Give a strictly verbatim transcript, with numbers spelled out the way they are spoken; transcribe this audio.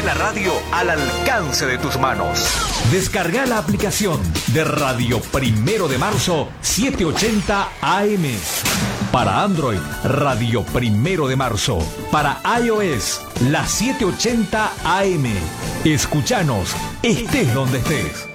en la radio al alcance de tus manos. Descarga la aplicación de Radio Primero de Marzo setecientos ochenta A M. Para Android, Radio Primero de Marzo. Para iOS, la setecientos ochenta A M. Escúchanos, estés donde estés.